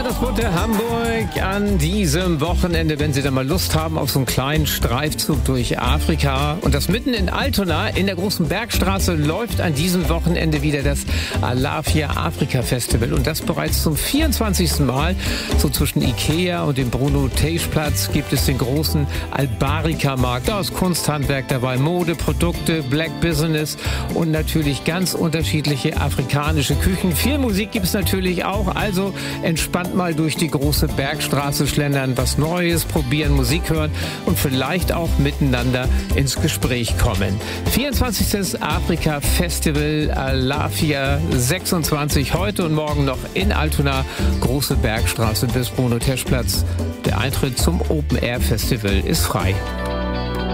das bunte Hamburg an diesem Wochenende, wenn Sie da mal Lust haben auf so einen kleinen Streifzug durch Afrika. Und das mitten in Altona in der großen Bergstraße läuft an diesem Wochenende wieder das Alafia Afrika Festival. Und das bereits zum 24. Mal. So zwischen Ikea und dem Bruno-Teisch-Platz gibt es den großen Albarika-Markt. Da ist Kunsthandwerk dabei, Mode, Produkte, Black Business und natürlich ganz unterschiedliche afrikanische Küchen. Viel Musik gibt es natürlich auch. Also entspannt mal durch die große Bergstraße schlendern, was Neues probieren, Musik hören und vielleicht auch miteinander ins Gespräch kommen. 24. Afrika Festival Alafia 26 heute und morgen noch in Altona, große Bergstraße bis Bruno-Teisch-Platz. Der Eintritt zum Open Air Festival ist frei.